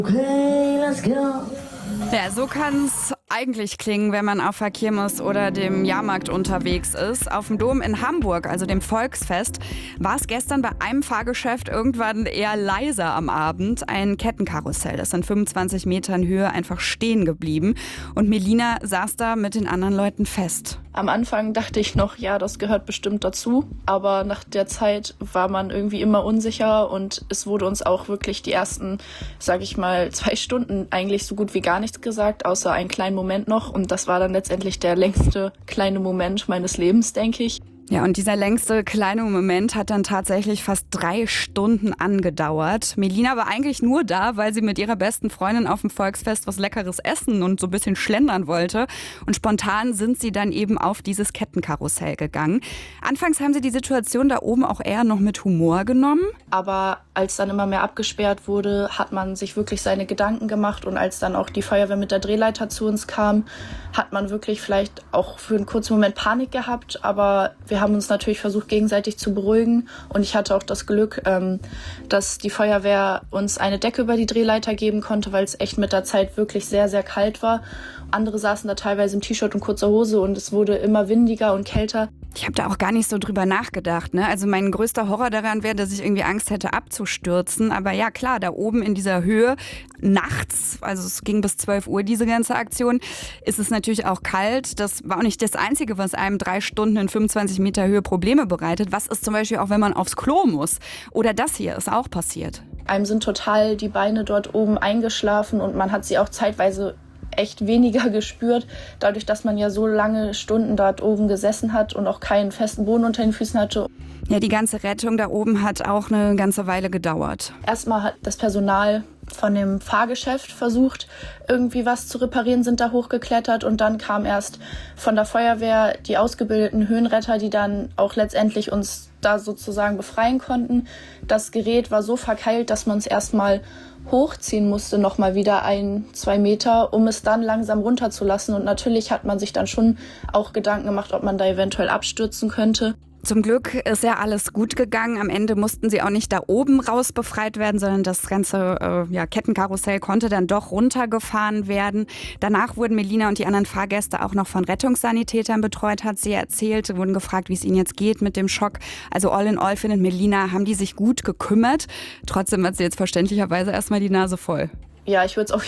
Okay, let's go. Ja, so kann es eigentlich klingen, wenn man auf der Kirmes oder dem Jahrmarkt unterwegs ist. Auf dem Dom in Hamburg, also dem Volksfest, war es gestern bei einem Fahrgeschäft irgendwann eher leiser am Abend. Ein Kettenkarussell, das in 25 Metern Höhe einfach stehen geblieben. Und Melina saß da mit den anderen Leuten fest. Am Anfang dachte ich noch, ja, das gehört bestimmt dazu. Aber nach der Zeit war man irgendwie immer unsicher und es wurde uns auch wirklich die ersten, 2 Stunden eigentlich so gut wie gar nichts gesagt, außer einen kleinen Moment noch. Und das war dann letztendlich der längste kleine Moment meines Lebens, denke ich. Ja, und dieser längste kleine Moment hat dann tatsächlich fast 3 Stunden angedauert. Melina war eigentlich nur da, weil sie mit ihrer besten Freundin auf dem Volksfest was Leckeres essen und so ein bisschen schlendern wollte. Und spontan sind sie dann eben auf dieses Kettenkarussell gegangen. Anfangs haben sie die Situation da oben auch eher noch mit Humor genommen. Aber als dann immer mehr abgesperrt wurde, hat man sich wirklich seine Gedanken gemacht. Und als dann auch die Feuerwehr mit der Drehleiter zu uns kam, hat man wirklich vielleicht auch für einen kurzen Moment Panik gehabt. Aber wir haben uns natürlich versucht, gegenseitig zu beruhigen. Und ich hatte auch das Glück, dass die Feuerwehr uns eine Decke über die Drehleiter geben konnte, weil es echt mit der Zeit wirklich sehr, sehr kalt war. Andere saßen da teilweise im T-Shirt und kurzer Hose und es wurde immer windiger und kälter. Ich habe da auch gar nicht so drüber nachgedacht, ne? Also mein größter Horror daran wäre, dass ich irgendwie Angst hätte abzustürzen. Aber ja klar, da oben in dieser Höhe, nachts, also es ging bis 12 Uhr diese ganze Aktion, ist es natürlich auch kalt. Das war auch nicht das Einzige, was einem 3 Stunden in 25 Meter Höhe Probleme bereitet. Was ist zum Beispiel auch, wenn man aufs Klo muss? Oder das hier ist auch passiert. Einem sind total die Beine dort oben eingeschlafen und man hat sie auch zeitweise echt weniger gespürt, dadurch, dass man ja so lange Stunden dort oben gesessen hat und auch keinen festen Boden unter den Füßen hatte. Ja, die ganze Rettung da oben hat auch eine ganze Weile gedauert. Erstmal hat das Personal von dem Fahrgeschäft versucht, irgendwie was zu reparieren, sind da hochgeklettert und dann kam erst von der Feuerwehr die ausgebildeten Höhenretter, die dann auch letztendlich uns da sozusagen befreien konnten. Das Gerät war so verkeilt, dass man es erstmal hochziehen musste, nochmal wieder 1-2 Meter, um es dann langsam runterzulassen. Und natürlich hat man sich dann schon auch Gedanken gemacht, ob man da eventuell abstürzen könnte. Zum Glück ist ja alles gut gegangen. Am Ende mussten sie auch nicht da oben raus befreit werden, sondern das ganze Kettenkarussell konnte dann doch runtergefahren werden. Danach wurden Melina und die anderen Fahrgäste auch noch von Rettungssanitätern betreut, hat sie erzählt. Sie wurden gefragt, wie es ihnen jetzt geht mit dem Schock. Also all in all, findet Melina, haben die sich gut gekümmert. Trotzdem hat sie jetzt verständlicherweise erstmal die Nase voll. Ja, ich würde es auf